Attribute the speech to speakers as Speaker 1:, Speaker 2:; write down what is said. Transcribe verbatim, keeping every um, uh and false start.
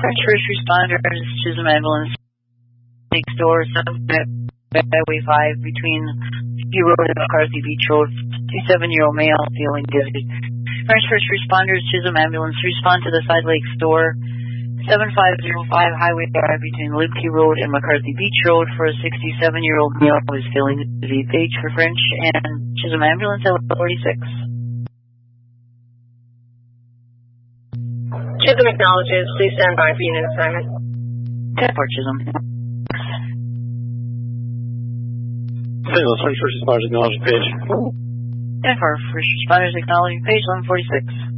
Speaker 1: French first responders, Chisholm ambulance next door, Highway five between P Road and McCarthy Beach Road. fifty-seven-year-old male feeling dizzy. French first responders, Chisholm ambulance, respond to the Side Lake store, seventy-five oh five Highway five between Libkey Road and McCarthy Beach Road for a sixty-seven-year-old male who is feeling dizzy. Page for French and Chisholm ambulance L forty-six.
Speaker 2: Chisholm acknowledges. Please stand by for unit assignment.
Speaker 1: ten four Chisholm.
Speaker 3: Saint Louis French first responders acknowledging page.
Speaker 1: ten four first responders acknowledging page eleven forty-six.